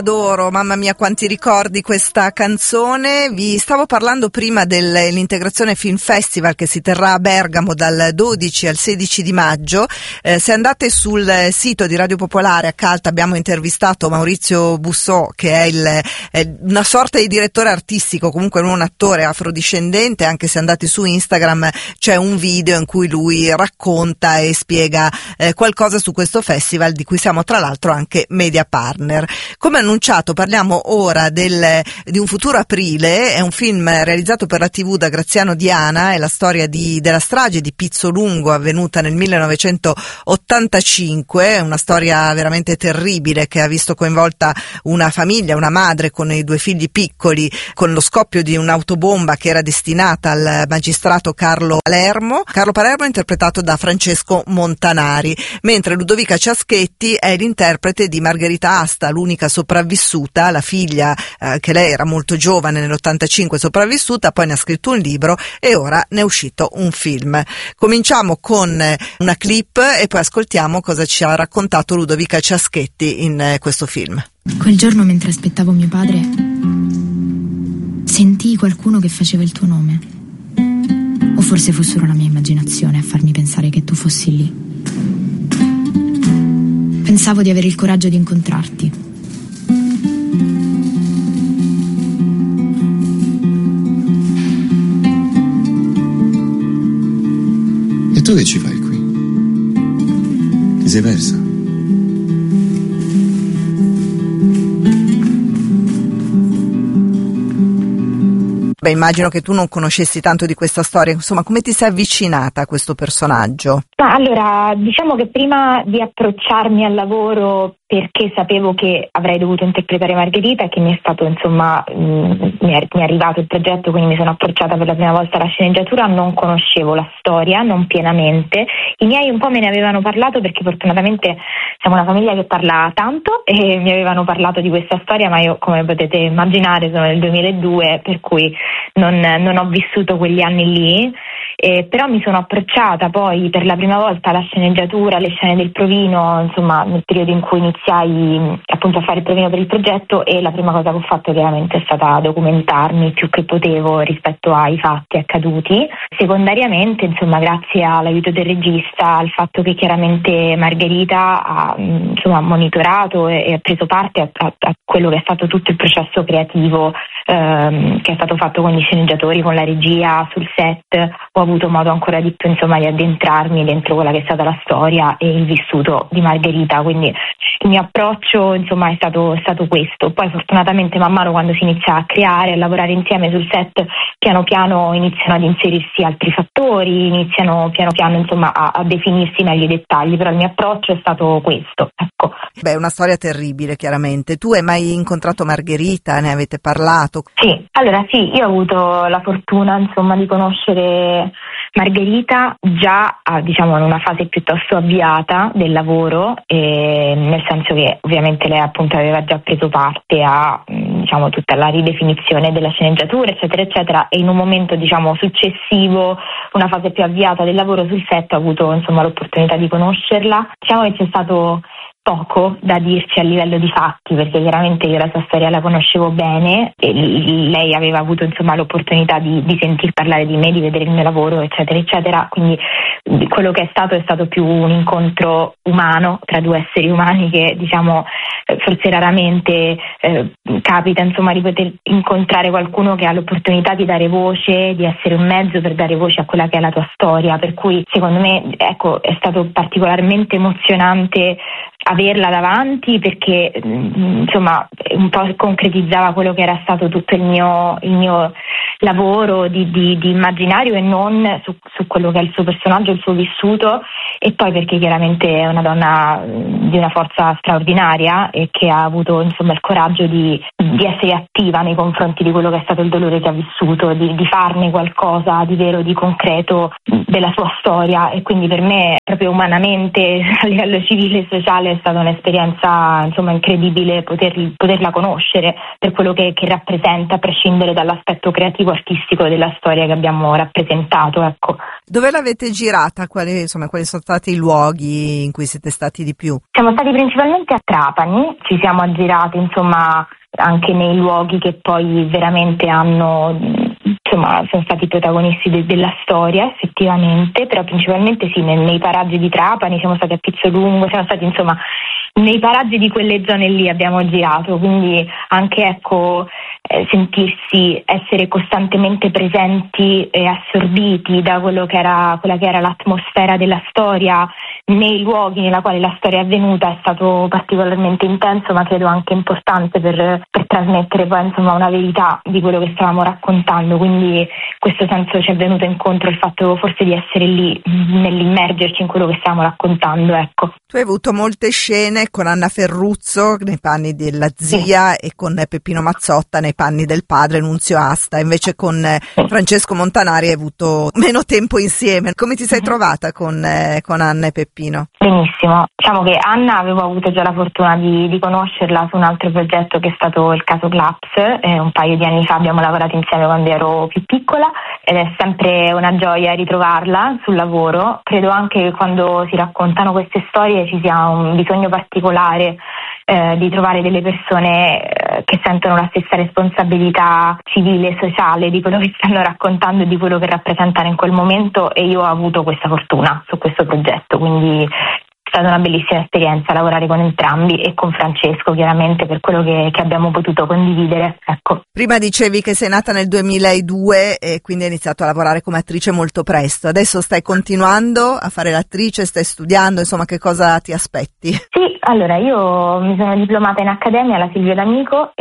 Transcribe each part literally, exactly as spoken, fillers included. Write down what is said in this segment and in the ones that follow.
Adoro, mamma mia quanti ricordi questa canzone. Vi stavo parlando prima dell'Integrazione Film Festival che si terrà a Bergamo dal dodici al sedici di maggio. Eh, se andate sul sito di Radio Popolare a Calta abbiamo intervistato Maurizio Bussò, che è, il, è una sorta di direttore artistico, comunque non un attore afrodiscendente. Anche se andate su Instagram c'è un video in cui lui racconta e spiega eh, qualcosa su questo festival, di cui siamo tra l'altro anche media partner. Come annunciato parliamo ora del, di Un futuro aprile. È un film realizzato per la tivù da Graziano Diana, è la storia di, della strage di Pizzolungo avvenuta nel millenovecentottantacinque, una storia veramente terribile che ha visto coinvolta una famiglia, una madre con i due figli piccoli, con lo scoppio di un'autobomba che era destinata al magistrato Carlo Palermo. Carlo Palermo è interpretato da Francesco Montanari, mentre Ludovica Ciaschetti è l'interprete di Margherita Asta, l'unica sopravvissuta, la figlia eh, che lei era molto giovane nell'ottantacinque sopravvissuta, poi ne ha scritto un libro e ora ne è uscito un film. Cominciamo con una clip e poi ascoltiamo cosa ci ha raccontato Ludovica Ciaschetti in eh, questo film. Quel giorno, mentre aspettavo mio padre, sentii qualcuno che faceva il tuo nome. O forse fu solo la mia immaginazione a farmi pensare che tu fossi lì. Pensavo di avere il coraggio di incontrarti. E tu che ci fai qui? Ti sei persa? Beh, immagino che tu non conoscessi tanto di questa storia, insomma, come ti sei avvicinata a questo personagggo? Ma allora, diciamo che prima di approcciarmi al lavoro, perché sapevo che avrei dovuto interpretare Margherita e che mi è stato, insomma, mh, mi, è, mi è arrivato il progetto, quindi mi sono approcciata per la prima volta alla sceneggiatura, non conoscevo la storia, non pienamente. I miei un po' me ne avevano parlato perché fortunatamente siamo una famiglia che parla tanto e mi avevano parlato di questa storia, ma io, come potete immaginare, sono del duemiladue, per cui non, non ho vissuto quegli anni lì. Eh, però mi sono approcciata poi per la prima volta alla sceneggiatura, alle scene del provino, insomma nel periodo in cui iniziai appunto a fare il provino per il progetto, e la prima cosa che ho fatto chiaramente è stata documentarmi più che potevo rispetto ai fatti accaduti. Secondariamente, insomma, grazie all'aiuto del regista, al fatto che chiaramente Margherita ha insomma monitorato e, e ha preso parte a, a, a quello che è stato tutto il processo creativo ehm, che è stato fatto con gli sceneggiatori, con la regia, sul set, ho avuto modo ancora di più, insomma, di addentrarmi dentro quella che è stata la storia e il vissuto di Margherita, quindi il mio approccio, insomma, è stato, è stato questo. Poi fortunatamente man mano, quando si inizia a creare, a lavorare insieme sul set, piano piano iniziano ad inserirsi altri fattori, iniziano piano piano, insomma, a, a definirsi meglio i dettagli, però il mio approccio è stato questo, ecco. Beh, è una storia terribile, chiaramente. Tu hai mai incontrato Margherita? Ne avete parlato? Sì, allora sì, io ho avuto la fortuna, insomma, di conoscere Margherita già a, diciamo, in una fase piuttosto avviata del lavoro, e nel senso che ovviamente lei appunto aveva già preso parte a, diciamo, tutta la ridefinizione della sceneggiatura, eccetera eccetera, e in un momento, diciamo, successivo, una fase più avviata del lavoro sul set, ho avuto, insomma, l'opportunità di conoscerla. Diciamo che c'è stato poco da dirci a livello di fatti, perché chiaramente io la sua storia la conoscevo bene e lei aveva avuto, insomma, l'opportunità di, di sentir parlare di me, di vedere il mio lavoro, eccetera eccetera, quindi quello che è stato è stato più un incontro umano tra due esseri umani che, diciamo, forse raramente eh, capita, insomma, di poter incontrare qualcuno che ha l'opportunità di dare voce, di essere un mezzo per dare voce a quella che è la tua storia, per cui secondo me, ecco, è stato particolarmente emozionante averla davanti, perché insomma un po' concretizzava quello che era stato tutto il mio, il mio lavoro di, di, di immaginario, e non su, su quello che è il suo personaggio, il suo vissuto, e poi perché chiaramente è una donna di una forza straordinaria e che ha avuto, insomma, il coraggio di, di essere attiva nei confronti di quello che è stato il dolore che ha vissuto, di, di farne qualcosa di vero, di concreto della sua storia, e quindi per me proprio umanamente, a livello civile e sociale, è stata un'esperienza, insomma, incredibile poter, poterla conoscere per quello che, che rappresenta, a prescindere dall'aspetto creativo artistico della storia che abbiamo rappresentato, ecco. Dove l'avete girata? Quali, insomma, quali sono stati i luoghi in cui siete stati di più? Siamo stati principalmente a Trapani, ci siamo aggirati insomma anche nei luoghi che poi veramente hanno, insomma, sono stati protagonisti de- della storia effettivamente, però principalmente sì, nei, nei paraggi di Trapani, siamo stati a Pizzolungo, siamo stati insomma nei paraggi di quelle zone lì abbiamo girato, quindi anche ecco eh, sentirsi, essere costantemente presenti e assorbiti da quello che era quella che era l'atmosfera della storia nei luoghi nella quale la storia è avvenuta è stato particolarmente intenso, ma credo anche importante per, per trasmettere poi insomma una verità di quello che stavamo raccontando, quindi in questo senso ci è venuto incontro il fatto forse di essere lì nell'immergerci in quello che stavamo raccontando, ecco. Tu hai avuto molte scene con Anna Ferruzzo nei panni della zia sì. e con Peppino Mazzotta nei panni del padre Nunzio Asta, invece con sì. Francesco Montanari hai avuto meno tempo insieme. Come ti sei mm-hmm. trovata con, eh, con Anna e Peppino? Benissimo, diciamo che Anna avevo avuto già la fortuna di, di conoscerla su un altro progetto che è stato il caso Claps, eh, un paio di anni fa abbiamo lavorato insieme quando ero più piccola ed è sempre una gioia ritrovarla sul lavoro. Credo anche che quando si raccontano queste storie ci sia un bisogno particolare eh, di trovare delle persone eh, che sentono la stessa responsabilità civile e sociale di quello che stanno raccontando e di quello che rappresentano in quel momento, e io ho avuto questa fortuna su questo progetto, quindi è stata una bellissima esperienza lavorare con entrambi e con Francesco chiaramente per quello che, che abbiamo potuto condividere, ecco. Prima dicevi che sei nata nel duemiladue e quindi hai iniziato a lavorare come attrice molto presto, adesso stai continuando a fare l'attrice, stai studiando, insomma che cosa ti aspetti? Sì, allora io mi sono diplomata in accademia alla Silvio D'Amico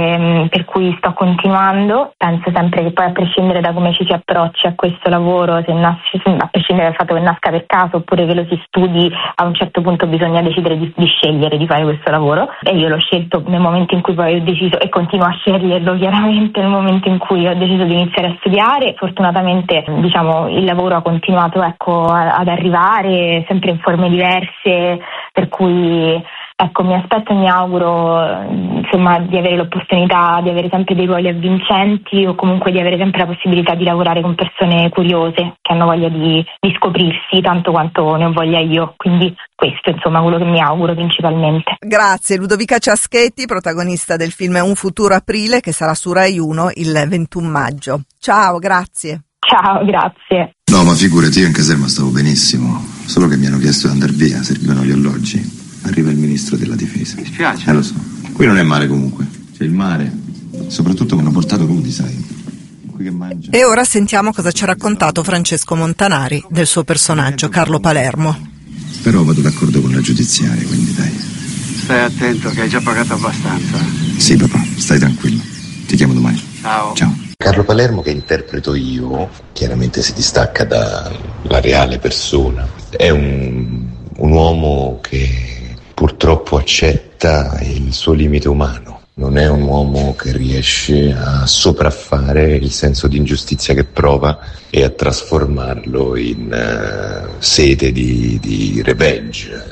e per cui sto continuando, penso sempre che poi a prescindere da come ci si approccia a questo lavoro, se nasce, a prescindere dal fatto che nasca per caso oppure che lo si studi, a un certo punto bisogna decidere di, di scegliere di fare questo lavoro e io l'ho scelto nel momento in cui poi ho deciso e continuo a sceglierlo chiaramente nel momento in cui ho deciso di iniziare a studiare. Fortunatamente diciamo il lavoro ha continuato ecco a, ad arrivare sempre in forme diverse, per cui ecco mi aspetto e mi auguro insomma di avere l'opportunità di avere sempre dei ruoli avvincenti o comunque di avere sempre la possibilità di lavorare con persone curiose che hanno voglia di, di scoprirsi tanto quanto ne ho voglia io, quindi questo insomma quello che mi auguro principalmente. Grazie. Ludovica Ciaschetti, protagonista del film Un futuro aprile che sarà su Rai uno il ventuno maggio. Ciao, grazie. Ciao, grazie. No, ma figurati, io in caserma stavo benissimo, solo che mi hanno chiesto di andare via, servivano gli alloggi. Arriva il ministro della difesa. Mi spiace. Eh, lo so. Qui non è mare comunque. C'è il mare. Soprattutto mi hanno portato Rudy, sai. Qui che mangia. E ora sentiamo cosa ci ha raccontato Francesco Montanari del suo personaggio, Carlo Palermo. Però vado d'accordo con la giudiziaria, quindi dai. Stai attento che hai già pagato abbastanza. Sì, papà, stai tranquillo. Ti chiamo domani. Ciao. Ciao. Carlo Palermo, che interpreto io, chiaramente si distacca dalla reale persona. È un, un uomo che purtroppo accetta il suo limite umano. Non è un uomo che riesce a sopraffare il senso di ingiustizia che prova e a trasformarlo in uh, sete di, di revenge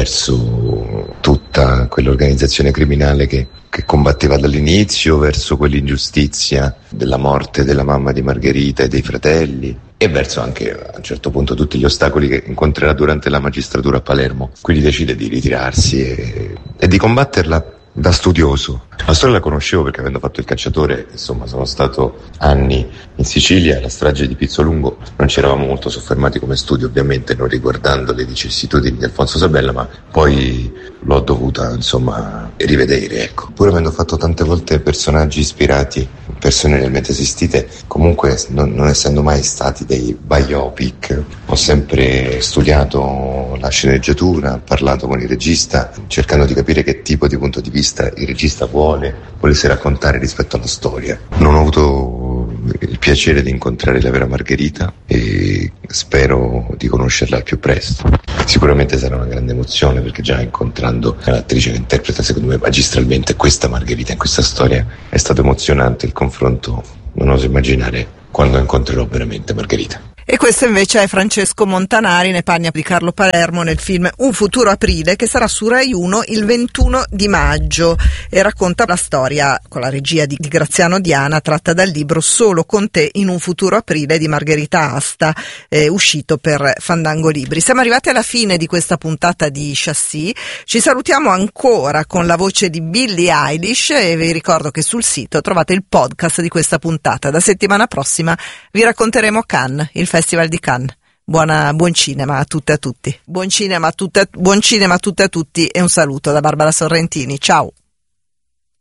verso tutta quell'organizzazione criminale che, che combatteva dall'inizio, verso quell'ingiustizia della morte della mamma di Margherita e dei fratelli, e verso anche a un certo punto tutti gli ostacoli che incontrerà durante la magistratura a Palermo. Quindi decide di ritirarsi e, e di combatterla da studioso. La storia la conoscevo perché, avendo fatto il cacciatore, insomma, sono stato anni in Sicilia. La strage di Pizzolungo non ci eravamo molto soffermati come studio, ovviamente non riguardando le vicissitudini di Alfonso Sabella, ma poi l'ho dovuta insomma rivedere, ecco. Pur avendo fatto tante volte personaggi ispirati a persone realmente esistite, comunque non, non essendo mai stati dei biopic, ho sempre studiato la sceneggiatura, parlato con il regista, cercando di capire che tipo di punto di vista il regista vuole volesse raccontare rispetto alla storia. Non ho avuto il piacere di incontrare la vera Margherita e spero di conoscerla al più presto. Sicuramente sarà una grande emozione, perché già incontrando l'attrice che interpreta secondo me magistralmente questa Margherita in questa storia è stato emozionante il confronto. Non oso immaginare quando incontrerò veramente Margherita. E questo invece è Francesco Montanari, ne parla di Carlo Palermo nel film Un futuro aprile, che sarà su Rai uno il ventuno di maggio e racconta la storia con la regia di Graziano Diana tratta dal libro Solo con te in un futuro aprile di Margherita Asta, eh, uscito per Fandango Libri. Siamo arrivati alla fine di questa puntata di Chassis, ci salutiamo ancora con la voce di Billie Eilish e vi ricordo che sul sito trovate il podcast di questa puntata. Da settimana prossima vi racconteremo Cannes, il Festival di Cannes. Buona, buon cinema a tutte e a tutti. Buon cinema a tutte, buon cinema a tutte e a tutti e un saluto da Barbara Sorrentini. Ciao.